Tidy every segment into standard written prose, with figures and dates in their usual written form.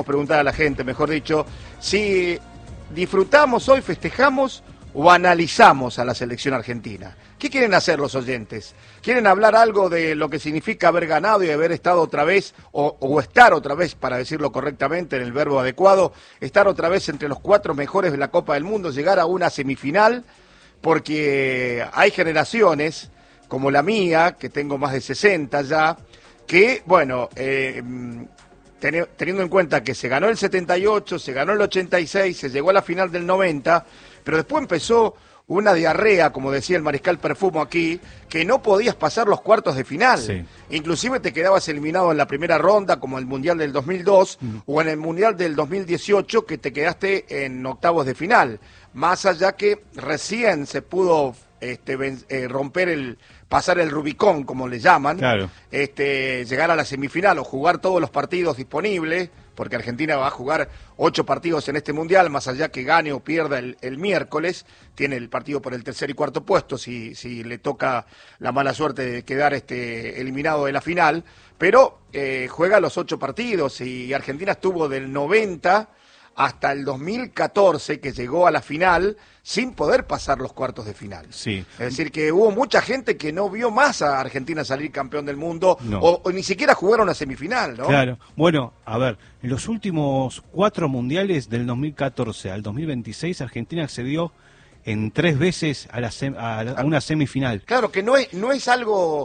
Preguntar a la gente, mejor dicho, si disfrutamos hoy, festejamos o analizamos a la selección argentina. ¿Qué quieren hacer los oyentes? ¿Quieren hablar algo de lo que significa haber ganado y haber estado otra vez, o estar otra vez, para decirlo correctamente, en el verbo adecuado, estar otra vez entre los 4 mejores de la Copa del Mundo, llegar a una semifinal? Porque hay generaciones, como la mía, que tengo más de 60 ya, que, bueno, teniendo en cuenta que se ganó el 78, se ganó el 86, se llegó a la final del 90, pero después empezó una diarrea, como decía el Mariscal Perfumo aquí, que no podías pasar los cuartos de final. Sí. Inclusive te quedabas eliminado en la primera ronda, como el Mundial del 2002, o en el Mundial del 2018, que te quedaste en octavos de final. Más allá que recién se pudo pasar el Rubicón, como le llaman, claro. Llegar a la semifinal o jugar todos los partidos disponibles, porque Argentina va a jugar 8 partidos en este Mundial, más allá que gane o pierda el miércoles, tiene el partido por el tercer y cuarto puesto, si le toca la mala suerte de quedar eliminado de la final, pero juega los 8 partidos, y Argentina estuvo del 90 hasta el 2014, que llegó a la final sin poder pasar los cuartos de final. Sí. Es decir, que hubo mucha gente que no vio más a Argentina salir campeón del mundo, no. o ni siquiera jugaron a semifinal, ¿no? Claro. Bueno, a ver, en los últimos 4 mundiales, del 2014 al 2026, Argentina accedió en 3 veces a una semifinal. Claro, que no es algo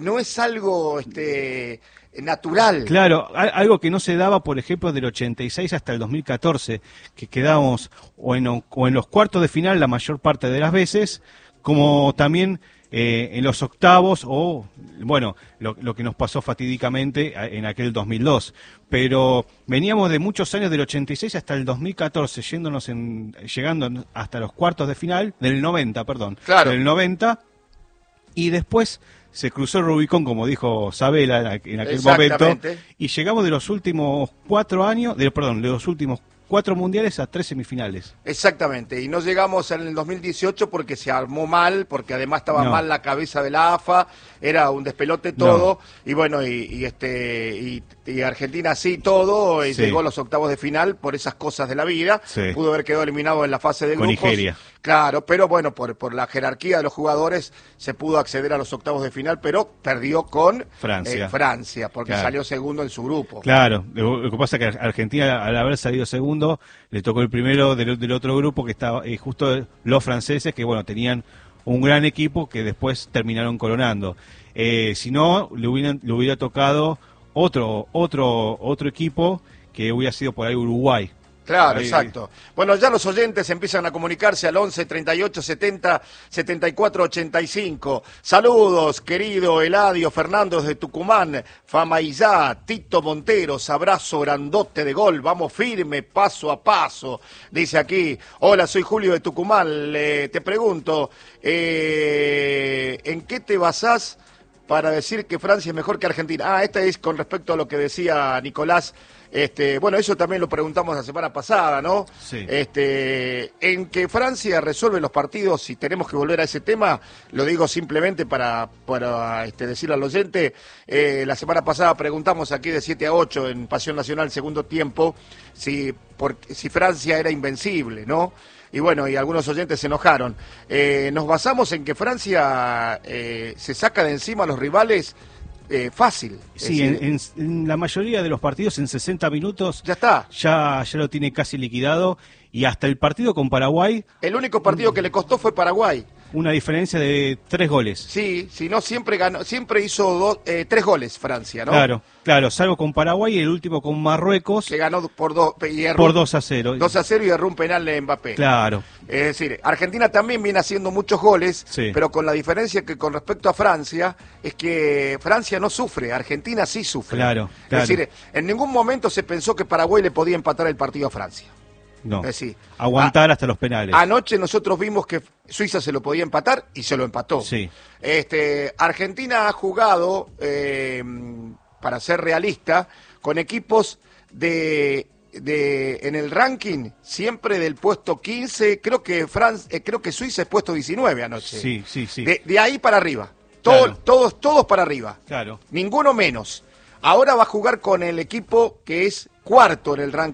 natural. Claro, algo que no se daba, por ejemplo, del 86 hasta el 2014, que quedábamos o en los cuartos de final la mayor parte de las veces, como también en los octavos, o bueno, lo que nos pasó fatídicamente en aquel 2002. Pero veníamos de muchos años, del 86 hasta el 2014, llegando hasta los cuartos de final, del 90, perdón, claro. Del 90, y después se cruzó el Rubicón, como dijo Sabela en aquel momento, y llegamos de los últimos 4 años, de los últimos 4 mundiales a 3 semifinales. Exactamente, y no llegamos en el 2018 porque se armó mal, porque además estaba mal la cabeza de la AFA, era un despelote todo, y bueno, y Argentina sí todo, y llegó a los octavos de final por esas cosas de la vida, pudo haber quedado eliminado en la fase de grupos. Con Nigeria. Claro, pero bueno, por la jerarquía de los jugadores se pudo acceder a los octavos de final, pero perdió con Francia, porque salió segundo en su grupo. Claro, lo que pasa es que Argentina, al haber salido segundo, le tocó el primero del otro grupo, que estaba justo los franceses, que bueno, tenían un gran equipo que después terminaron coronando. Si no, le hubiera tocado otro equipo, que hubiera sido por ahí Uruguay. Claro, exacto. Bueno, ya los oyentes empiezan a comunicarse al 11 38 70 74 85. Saludos, querido Eladio Fernando desde Tucumán, Famaillá, Tito Monteros, abrazo grandote de gol, vamos firme, paso a paso. Dice aquí, hola, soy Julio de Tucumán, te pregunto, ¿en qué te basás para decir que Francia es mejor que Argentina? Esta es con respecto a lo que decía Nicolás. Bueno, eso también lo preguntamos la semana pasada, ¿no? Sí. En que Francia resuelve los partidos, si tenemos que volver a ese tema, lo digo simplemente para decirle al oyente, la semana pasada preguntamos aquí de 7 a 8 en Pasión Nacional, segundo tiempo, si Francia era invencible, ¿no? Y bueno, y algunos oyentes se enojaron. Nos basamos en que Francia se saca de encima a los rivales fácil. Sí, en la mayoría de los partidos, en 60 minutos, ya está. Ya lo tiene casi liquidado, y hasta el partido con Paraguay. El único partido que le costó fue Paraguay. Una diferencia de 3 goles. Sí, si no, siempre hizo 3 goles Francia, ¿no? Claro, salvo con Paraguay y el último con Marruecos. Que ganó por 2-0. 2-0 y erró un penal de Mbappé. Claro. Es decir, Argentina también viene haciendo muchos goles, pero con la diferencia que con respecto a Francia, es que Francia no sufre, Argentina sí sufre. Claro. Es decir, en ningún momento se pensó que Paraguay le podía empatar el partido a Francia. No, es decir, aguantar hasta los penales. Anoche nosotros vimos que Suiza se lo podía empatar y se lo empató. Sí. Argentina ha jugado, para ser realista, con equipos en el ranking siempre del puesto 15, creo que Suiza es puesto 19 anoche. Sí. De ahí para arriba. Todos para arriba. Claro. Ninguno menos. Ahora va a jugar con el equipo que es cuarto en el ranking